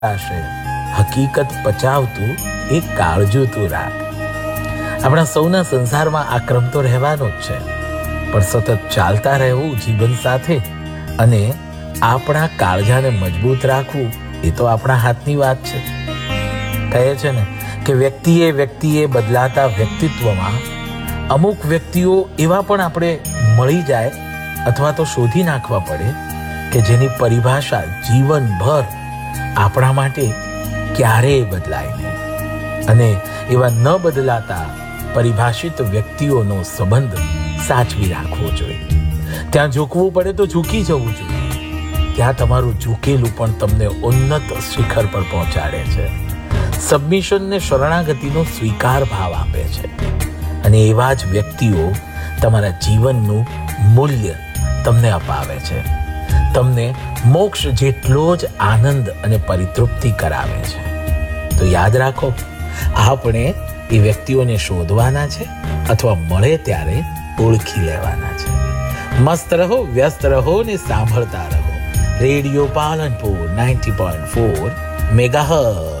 આશે હકીકત પચાવતું એક કાળજું તું રાખ. આપણા સૌના સંસારમાં આ ક્રમ તો રહેવાનો જ છે, પણ સતત ચાલતા રહેવું જીવન સાથે અને આપણા કાળજાને મજબૂત રાખવું એ તો આપણા હાથની વાત છે. કહે છે ને કે વ્યક્તિએ બદલાતા વ્યક્તિત્વમાં અમુક વ્યક્તિઓ એવા પણ આપણે મળી જાય અથવા તો શોધી નાખવા પડે કે જેની પરિભાષા જીવનભર આપણા માટે ક્યારેય બદલાય નહીં. અને એવા ન બદલાતા પરિભાષિત વ્યક્તિઓનો સંબંધ સાચવી રાખવો જોઈએ. ત્યાં ઝૂકવું પડે તો ઝૂકી જવું જોઈએ. ત્યાં તમારું ઝૂકેલું પણ તમને ઉન્નત શિખર પર પહોંચાડે છે. સબમિશન ને શરણાગતિનો સ્વીકાર ભાવ આપે છે. અને એવા જ વ્યક્તિઓ તમારા જીવનનું મૂલ્ય તમને અપાવે છે. તમને મોક્ષ જેટલો જ આનંદ અને પરિતૃપ્તિ કરાવે છે. તો યાદ રાખો, આપણે એ વ્યક્તિઓને શોધવાના છે અથવા મળે ત્યારે ઓળખી લેવાના છે. મસ્ત રહો, વ્યસ્ત રહો ને સાંભળતા રહો રેડિયો પાલનપુર 90.4 મેગાહર્ટ્ઝ.